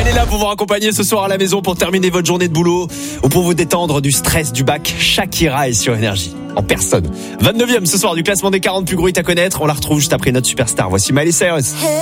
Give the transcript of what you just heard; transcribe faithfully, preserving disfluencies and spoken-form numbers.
est là pour vous accompagner ce soir à la maison pour terminer votre journée de boulot ou pour vous détendre du stress du bac. Shakira est sur Énergie, en personne. vingt-neuvième ce soir du classement des quarante plus gros hits à connaître. On la retrouve juste après notre superstar. Voici Miley Cyrus.